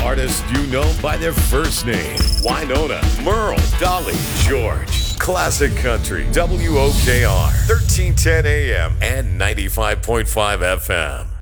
Artists you know by their first name. Winona, Merle, Dolly, George. Classic Country, WOKR, 1310 AM and 95.5 FM.